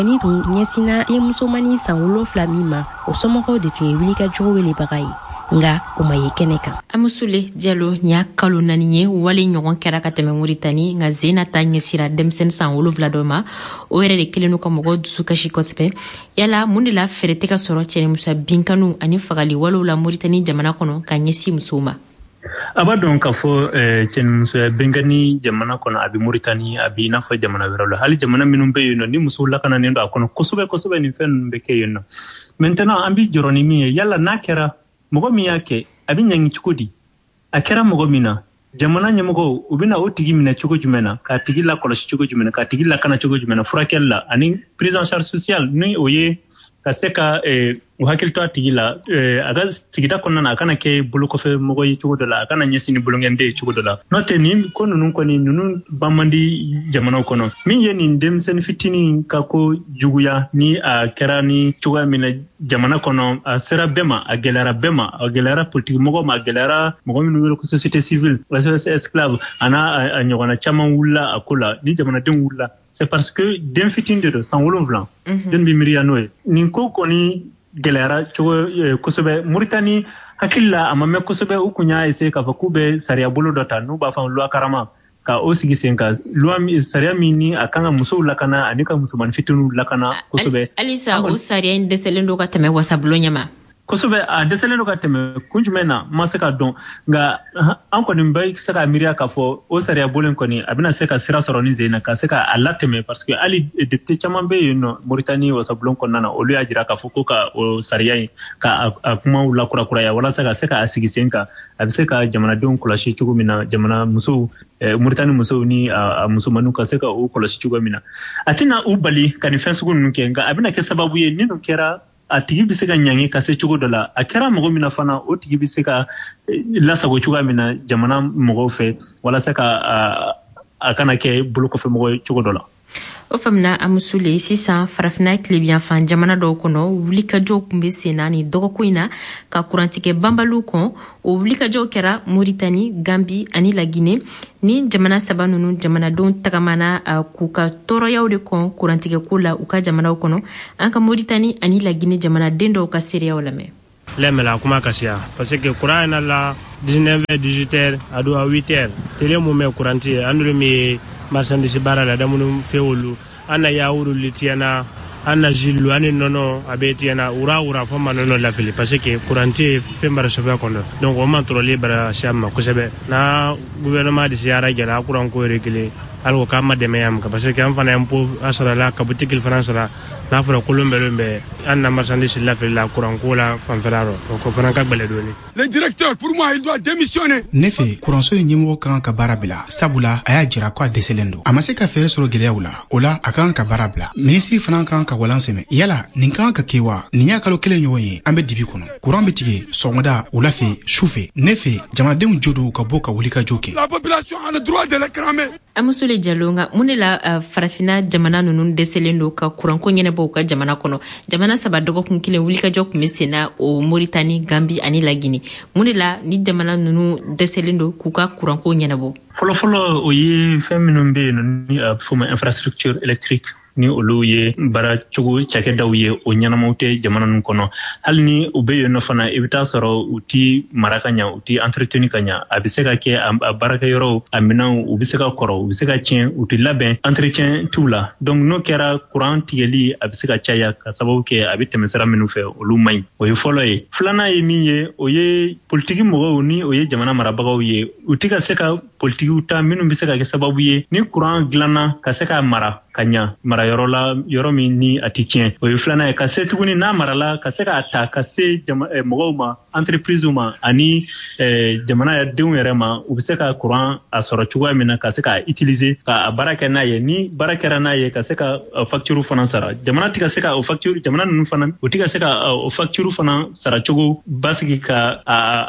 ni tun ɲɛsina den musomani san 7 min ma o somɔgɔw de tun ye wulikajɔw welebaga ye nga o ma ye kɛnɛ kan. Amusule Diallo nya kalo 4 ye wale ɲɔgɔn kɛra ka tɛmɛ Mauritanie nga Zena ta ɲɛsira denmisɛnnin san 7 dɔ ma o yɛrɛ de kelen ka mɔgɔ dusu kasi kosɛbɛ. Yala mun de la fɛrɛ tɛ ka sɔrɔ cɛnimusa binkanu ani fagali walew la Mauritanie jamana kɔnɔ ka ɲɛsi musow ma? Aba dɔn k'a fɔ cɛnimusoya bɛnkani jamana kɔnɔ a bɛ Mauritanie a bɛ i n'a fɔ jamana wɛrɛw la. Hali jamana minnu bɛ yen nɔ ni musow lakananen don a kɔnɔ kosɛbɛ ni fɛn ninnu bɛ kɛ yen nɔ. Maintenant an bɛ jɔrɔ ni min ye yala n'a kɛra mɔgɔ min y'a kɛ a bɛ ɲangi cogo di? A kɛra mɔgɔ min na jamana ɲɛmɔgɔw u bɛna o tigi minɛ cogo jumɛn na k'a tigi lakɔlɔsi cogo jumɛn na k'a tigi lakana cogo jumɛn na furakɛli la ani prise en charge sociale ni o ye ka se ka u hakili to a tigi la a ka sigida kɔnɔna na a kana kɛ bolokɔfɛ mɔgɔ ye cogo dɔ la a kana ɲɛsin ni bolonkɛnden ye cogo dɔ la n'o tɛ nin ko ninnu kɔni ninnu ban man di jamanaw kɔnɔ min ye nin denmisɛnnin fitinin ka ko juguya ni a kɛra ni cogoya min na jamana kɔnɔ a sera bɛɛ ma a gɛlɛyara bɛɛ ma a gɛlɛyara politique mɔgɔ ma a gɛlɛyara mɔgɔ minnu wele ko société civile SOS esclave a n'a a ɲɔgɔnna caman wulila a ko la ni jamanadenw wulila c'est parce que den fitinin de don san 7 den bɛ miiriya n'o ye nin ko kɔni gɛlɛyara cogo kosɛbɛ Mauritanie hakili la a ma mɛn kosɛbɛ u kun y'a essayer k'a fɔ k'u bɛ sariya bolo dɔ ta n'u b'a fɔ loi karama ka o sigi sen kan sariya min ni a kan ka musow lakana ani ka musomanin fitininw lakana kosɛbɛ. Alisa o sariya in dɛsɛlen don ka tɛmɛ wasabulon ɲɛ ma. Kosɛbɛ a dɛsɛlen don ka tɛmɛ kun jumɛn na ma se ka dɔn nka an kɔni bɛ se ka miiriya k'a fɔ o sariya bɔlen kɔni a bɛna se ka sira sɔrɔ ni Zena ka se ka a latɛmɛ parce que hali député caman bɛ yen nɔ Mauritanie wasabulon kɔnɔna na olu y'a jira k'a fɔ ko ka o sariya in ka a kumaw lakurakuraya walasa ka se ka a sigi sen kan a bɛ se ka jamanadenw kɔlɔsi cogo min na jamana musow Mauritanie musow ni a musomaninw ka se ka o kɔlɔsi cogo min na a tɛna u bali ka nin fɛn sugu ninnu kɛ nka a bɛna kɛ sababu ye ni ninnu kɛra a tigi bɛ se ka ɲangi ka se cogo dɔ la a kɛra mɔgɔ min na fana o tigi bɛ se ka lasago cogoya min na jamana mɔgɔw fɛ walasa ka a kana kɛ bolokɔfɛ mɔgɔ ye cogo dɔ la. O famina Amusule sisan farafina tilebiyanfan jamana dɔw kɔnɔ wulikajɔw kun bɛ sen na ni dɔgɔkun in na ka kurantigɛ banbaliw kɔn o wulikajɔw kɛra Mauritanie, Gambie ani La Guinée ni jamana saba ninnu jamanadenw tagamana k'u ka tɔɔrɔyaw de kɔn kurantigɛ ko la u ka jamanaw kɔnɔ an ka Mauritanie ani La Guinée jamanaden dɔw ka seereyaw lamɛn. Lemela kuma kasiya parce que courant na la 19h 18h a do a 8h tele mu me couranti andulu mi marchandise bara la damunu fewulu ana yauru litiana ana jillu ani nono abetiana ura fo manono la fili parce que couranti fembara sofa kono donc on mantroli bara shamma kusebe na gouvernement de siara gela courant ko réglé algo kama de mayam ka parce que am fana impo asara la ka boutique France la na fara kolombe anna marchandise la fili la courant ko la fanferaro ko fana ka baledoni. Le directeur pour moi il doit démissionner. Nefe kuranso ɲɛmɔgɔ kan ka baara bila sabula a y'a jira ko a dɛsɛlen don a ma se ka fɛɛrɛ sɔrɔ gɛlɛyaw la o la a kan ka baara bila ministre fana kan ka walan sɛmɛ yala nin kan ka kɛ wa nin y'a kalo kelen ɲɔgɔn ye an bɛ dibi kɔnɔ kuran bɛ tigɛ sɔgɔmada wula fɛ su fɛ ne fɛ jamanadenw jo don ka bɔ ka wulikajɔ kɛ. La population a le droit de le cramer. Amusule Diallo nga mun de la farafina jamana ninnu dɛsɛlen don ka kuranko ɲɛnabɔ u ka jamana kɔnɔ jamana saba dɔgɔkun kelen wulikajɔ kun bɛ sen na o Mauritanie, Gambie ani La Guinée mun de la ni jamana ninnu dɛsɛlen don k'u ka kuranko ɲɛnabɔ. Fɔlɔfɔlɔ o ye fɛn minnu bɛ yen ni a bɛ fɔ ma infrastructure électrique ni olu ye baara cogo cakɛdaw ye o ɲɛnamaw tɛ jamana ninnu kɔnɔ hali ni u bɛ yen nɔ fana i bɛ taa sɔrɔ u ti mara ka ɲa u ti entretenu ka ɲa a bɛ se ka kɛ a baarakɛyɔrɔw a minɛnw u bɛ se ka kɔrɔ u bɛ se ka tiɲɛ u ti labɛn entretien t'u la donc n'o kɛra courant tigɛli a bɛ se ka caya ka sababu kɛ a bɛ tɛmɛsira minnu fɛ olu man ɲi o ye fɔlɔ ye filanan ye min ye o ye politiki mɔgɔw ni o ye jamana marabagaw ye u ti ka se ka politikiw ta minnu bɛ se ka kɛ sababu ye ni courant dilanna ka se ka mara ka ɲa marayɔrɔ la yɔrɔ min ni a ti tiɲɛ o ye filanan ye ka se tuguni n'a marala ka se k'a ta ka se mɔgɔw ma entreprise ma ani jamana denw yɛrɛ ma u bɛ se ka courant a sɔrɔ cogoya min na ka se k'a utiliser k'a baara kɛ n'a ye ni baara kɛra n'a ye ka se ka facture fana sara jamana ti ka se ka o facture jamana ninnu fana u ti ka se ka o facture fana sara cogo basigi ka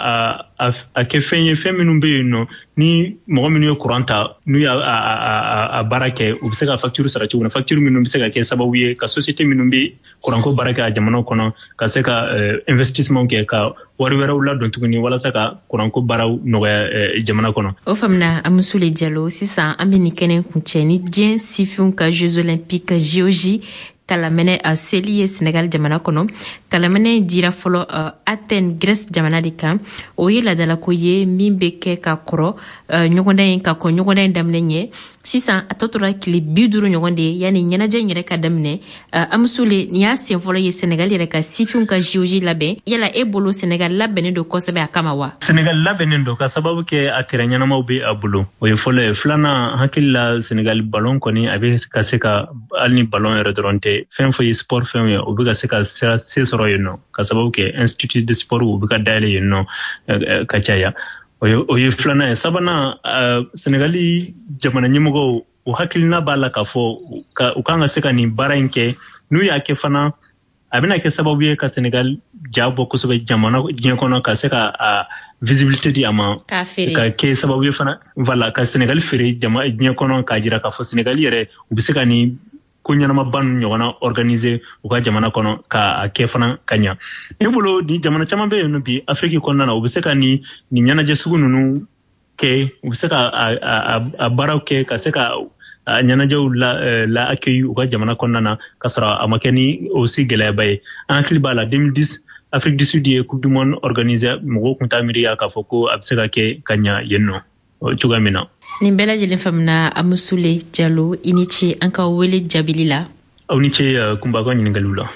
a kɛ fɛn ye fɛn minnu bɛ yen nɔ ni mɔgɔ minnu ye courant ta n'u y'a baara kɛ u bɛ se ka facture sara cogo min na facture minnu bɛ se ka kɛ sababu ye ka société minnu bɛ courant ko baara kɛ a jamanaw kɔnɔ ka se ka investissement kɛ ka wari wɛrɛw ladon tuguni walasa ka courant ko baaraw nɔgɔya jamana kɔnɔ. O famina Amusule Diallo sisan an bɛ nin kɛnɛ kuncɛ ni diɲɛ sifinw ka Jeux olympiques JOJ kalamene seli ye Senegal jamana kono kalamene dira folo Athènes Grèce jamana de kan o ye la dala ko ye min be kɛ ka kɔrɔ ɲɔgɔndan in ka kɔ ɲɔgɔndan in daminɛ ɲɛ sisan a tɔtora kile 50 ɲɔgɔn de yani ɲɛnajɛ in yɛrɛ ka daminɛ amusule ni y'a sen fɔlɔ ye Senegal yɛrɛ ka sifinw ka JOJ labɛn yala e bolo Senegal labɛnnen do kosɛbɛ a kama wa Senegal labɛnnen do ka sababu kɛ a terrain ɲɛnamaw be a bolo o ye fɔlɔ ye filanan hakili la Senegal ballon kɔni a be ka se ka hali ni ballon yɛrɛ dɔrɔn tɛ fɛn fo ye sport fɛn ye o be ka se ka se sɔrɔ yen nɔ ka sababu kɛ institut de sport o be ka dayɛlɛ yen nɔ ka caya o ye filanan ye sabanan Senegali jamana ɲɛmɔgɔw o hakilina b'a la k'a fɔ u kan ka se ka nin baara in kɛ n'u y'a kɛ fana a bɛna kɛ sababu ye ka Senegal ja bɔ kosɛbɛ jamana diɲɛ kɔnɔ ka se ka visibilité di a ma ka kɛ sababu ye fana voilà ka Senegal feere diɲɛ kɔnɔ k'a jira k'a fɔ Senegal yɛrɛ u bɛ se ka nin ko ɲɛnamaba ninnu ɲɔgɔnna organiser u ka jamana kɔnɔ k'a kɛ fana ka ɲa ne bolo ni jamana caman bɛ yen nɔ bi Afrique kɔnɔna na u bɛ se ka nin ɲɛnajɛ sugu ninnu kɛ u bɛ se ka a baaraw kɛ ka se ka ɲɛnajɛw la accueillir u ka jamana kɔnɔna na ka sɔrɔ a ma kɛ ni aussi gɛlɛyaba ye an hakili b'a la 2010 Afrique du Sud ye Coupe du Monde organiser mɔgɔw tun t'a miiriya k'a fɔ ko a bɛ se ka kɛ ka ɲa yen nɔ cogoya min na. Nin bɛɛ lajɛlen faamuna Amusule Jalo i ni ce an ka wele jaabili la. Aw ni ce kunba ka ɲininkaliw la.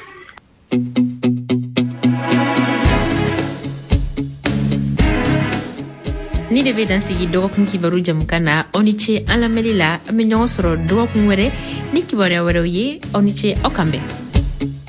Ni de bɛ dan sigi dɔgɔkun kibaru jamukan na aw ni ce an lamɛnli la an bɛ ɲɔgɔn sɔrɔ dɔgɔkun wɛrɛ ni kibaruya wɛrɛw ye aw ni ce aw kan bɛn.